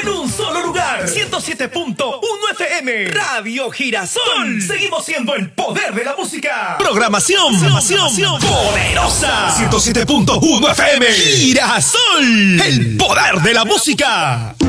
en un solo lugar. 107.1 FM. Radio Girasol. Seguimos siendo el poder de la música. Programación poderosa. 107.1 FM. Girasol. El poder de la música.